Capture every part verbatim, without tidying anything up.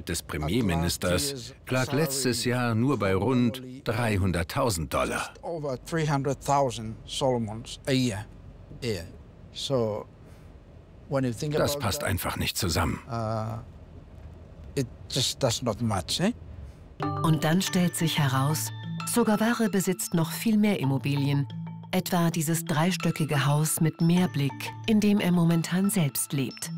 des Premierministers lag letztes Jahr nur bei rund dreihunderttausend Dollar. Das passt einfach nicht zusammen. Und dann stellt sich heraus, Sugawara besitzt noch viel mehr Immobilien, etwa dieses dreistöckige Haus mit Meerblick, in dem er momentan selbst lebt.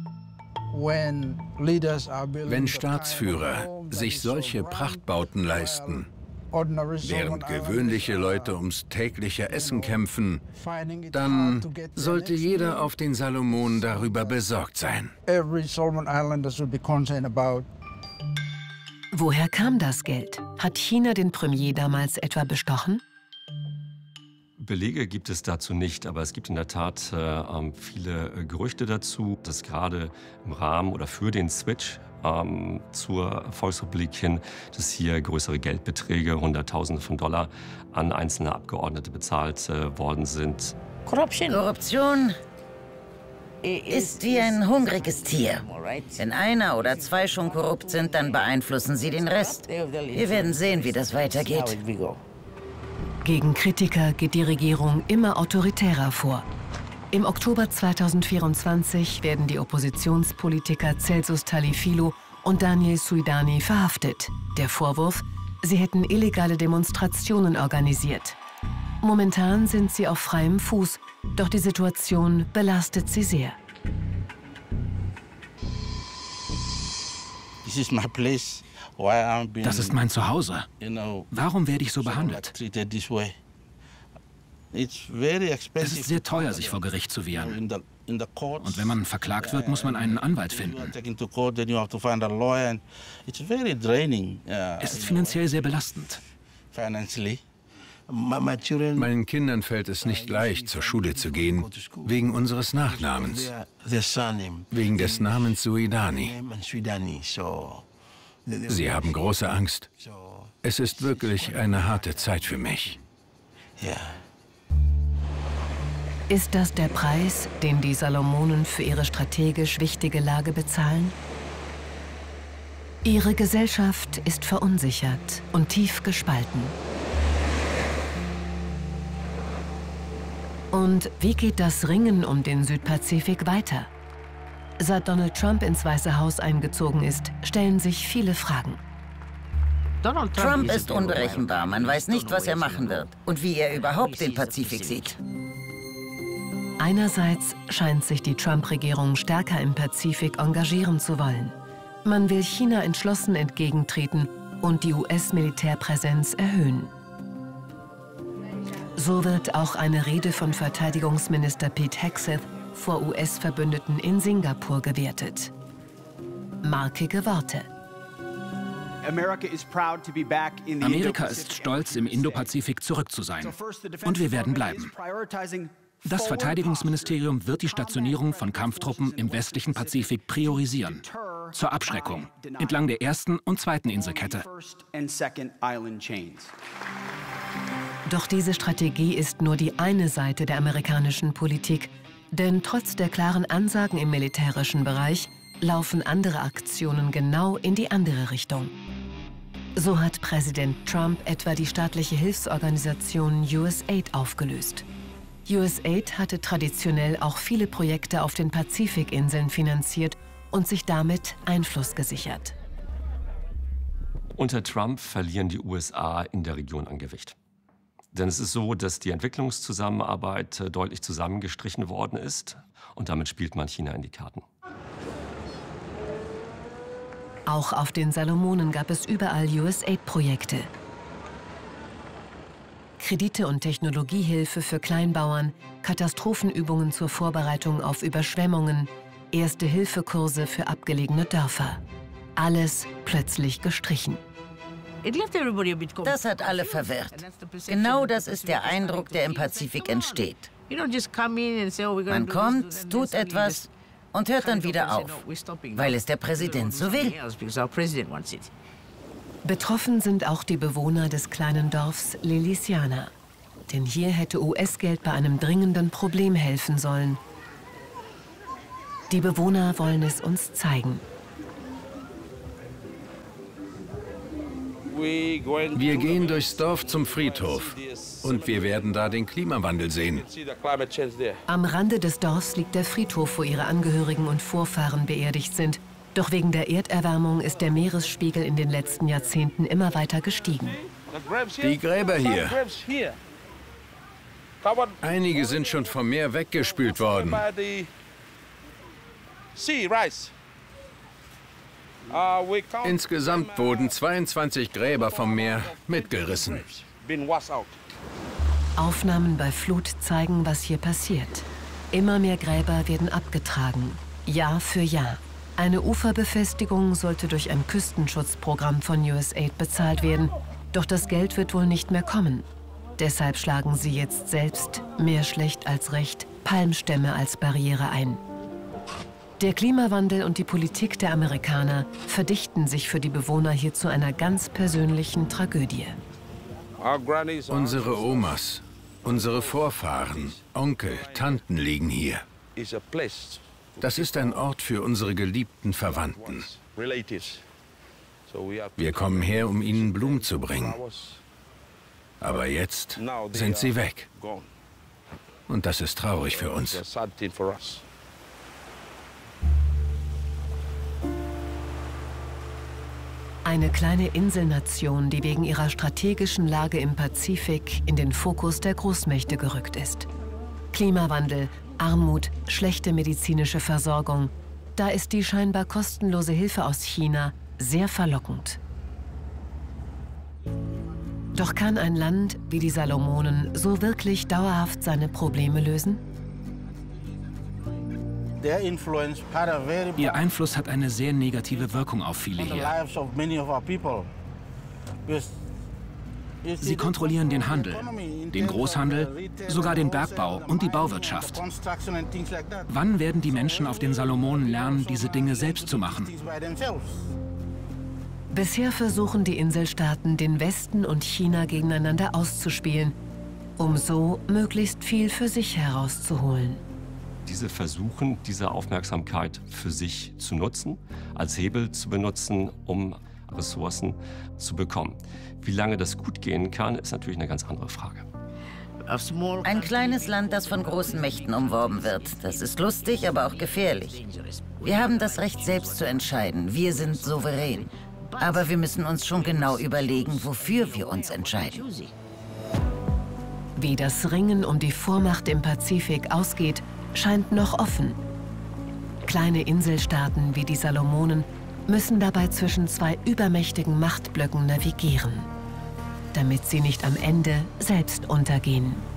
Wenn Staatsführer sich solche Prachtbauten leisten, während gewöhnliche Leute ums tägliche Essen kämpfen, dann sollte jeder auf den Salomonen darüber besorgt sein. Woher kam das Geld? Hat China den Premier damals etwa bestochen? Belege gibt es dazu nicht, aber es gibt in der Tat äh, viele äh, Gerüchte dazu, dass gerade im Rahmen oder für den Switch ähm, zur Volksrepublik hin, dass hier größere Geldbeträge, Hunderttausende von Dollar, an einzelne Abgeordnete bezahlt äh, worden sind. Korruption ist wie ein hungriges Tier. Wenn einer oder zwei schon korrupt sind, dann beeinflussen sie den Rest. Wir werden sehen, wie das weitergeht. Gegen Kritiker geht die Regierung immer autoritärer vor. Im Oktober zweitausendvierundzwanzig werden die Oppositionspolitiker Celsus Talifilo und Daniel Suidani verhaftet. Der Vorwurf, sie hätten illegale Demonstrationen organisiert. Momentan sind sie auf freiem Fuß, doch die Situation belastet sie sehr. Das ist mein Zuhause. Warum werde ich so behandelt? Es ist sehr teuer, sich vor Gericht zu wehren. Und wenn man verklagt wird, muss man einen Anwalt finden. Es ist finanziell sehr belastend. Meinen Kindern fällt es nicht leicht, zur Schule zu gehen, wegen unseres Nachnamens, wegen des Namens Suidani. Sie haben große Angst. Es ist wirklich eine harte Zeit für mich. Ist das der Preis, den die Salomonen für ihre strategisch wichtige Lage bezahlen? Ihre Gesellschaft ist verunsichert und tief gespalten. Und wie geht das Ringen um den Südpazifik weiter? Seit Donald Trump ins Weiße Haus eingezogen ist, stellen sich viele Fragen. Trump ist unberechenbar. Man weiß nicht, was er machen wird und wie er überhaupt den Pazifik sieht. Einerseits scheint sich die Trump-Regierung stärker im Pazifik engagieren zu wollen. Man will China entschlossen entgegentreten und die U S-Militärpräsenz erhöhen. So wird auch eine Rede von Verteidigungsminister Pete Hegseth vor U S-Verbündeten in Singapur gewertet. Markige Worte. Amerika ist stolz, im Indopazifik zurück zu sein. Und wir werden bleiben. Das Verteidigungsministerium wird die Stationierung von Kampftruppen im westlichen Pazifik priorisieren. Zur Abschreckung, entlang der ersten und zweiten Inselkette. Doch diese Strategie ist nur die eine Seite der amerikanischen Politik. Denn trotz der klaren Ansagen im militärischen Bereich laufen andere Aktionen genau in die andere Richtung. So hat Präsident Trump etwa die staatliche Hilfsorganisation U S A I D aufgelöst. U S A I D hatte traditionell auch viele Projekte auf den Pazifikinseln finanziert und sich damit Einfluss gesichert. Unter Trump verlieren die U S A in der Region an Gewicht. Denn es ist so, dass die Entwicklungszusammenarbeit deutlich zusammengestrichen worden ist. Und damit spielt man China in die Karten. Auch auf den Salomonen gab es überall U S A I D-Projekte. Kredite und Technologiehilfe für Kleinbauern, Katastrophenübungen zur Vorbereitung auf Überschwemmungen, Erste-Hilfe-Kurse für abgelegene Dörfer. Alles plötzlich gestrichen. Das hat alle verwirrt. Genau das ist der Eindruck, der im Pazifik entsteht. Man kommt, tut etwas und hört dann wieder auf, weil es der Präsident so will. Betroffen sind auch die Bewohner des kleinen Dorfs Lilisiana. Denn hier hätte U S-Geld bei einem dringenden Problem helfen sollen. Die Bewohner wollen es uns zeigen. Wir gehen durchs Dorf zum Friedhof und wir werden da den Klimawandel sehen. Am Rande des Dorfs liegt der Friedhof, wo ihre Angehörigen und Vorfahren beerdigt sind. Doch wegen der Erderwärmung ist der Meeresspiegel in den letzten Jahrzehnten immer weiter gestiegen. Die Gräber hier. Einige sind schon vom Meer weggespült worden. Insgesamt wurden zweiundzwanzig Gräber vom Meer mitgerissen. Aufnahmen bei Flut zeigen, was hier passiert. Immer mehr Gräber werden abgetragen, Jahr für Jahr. Eine Uferbefestigung sollte durch ein Küstenschutzprogramm von U S A I D bezahlt werden. Doch das Geld wird wohl nicht mehr kommen. Deshalb schlagen sie jetzt selbst, mehr schlecht als recht, Palmstämme als Barriere ein. Der Klimawandel und die Politik der Amerikaner verdichten sich für die Bewohner hier zu einer ganz persönlichen Tragödie. Unsere Omas, unsere Vorfahren, Onkel, Tanten liegen hier. Das ist ein Ort für unsere geliebten Verwandten. Wir kommen her, um ihnen Blumen zu bringen. Aber jetzt sind sie weg. Und das ist traurig für uns. Eine kleine Inselnation, die wegen ihrer strategischen Lage im Pazifik in den Fokus der Großmächte gerückt ist. Klimawandel, Armut, schlechte medizinische Versorgung. Da ist die scheinbar kostenlose Hilfe aus China sehr verlockend. Doch kann ein Land wie die Salomonen so wirklich dauerhaft seine Probleme lösen? Ihr Einfluss hat eine sehr negative Wirkung auf viele hier. Sie kontrollieren den Handel, den Großhandel, sogar den Bergbau und die Bauwirtschaft. Wann werden die Menschen auf den Salomonen lernen, diese Dinge selbst zu machen? Bisher versuchen die Inselstaaten, den Westen und China gegeneinander auszuspielen, um so möglichst viel für sich herauszuholen. Diese versuchen, diese Aufmerksamkeit für sich zu nutzen, als Hebel zu benutzen, um Ressourcen zu bekommen. Wie lange das gut gehen kann, ist natürlich eine ganz andere Frage. Ein kleines Land, das von großen Mächten umworben wird. Das ist lustig, aber auch gefährlich. Wir haben das Recht, selbst zu entscheiden. Wir sind souverän. Aber wir müssen uns schon genau überlegen, wofür wir uns entscheiden. Wie das Ringen um die Vormacht im Pazifik ausgeht, scheint noch offen. Kleine Inselstaaten wie die Salomonen müssen dabei zwischen zwei übermächtigen Machtblöcken navigieren, damit sie nicht am Ende selbst untergehen.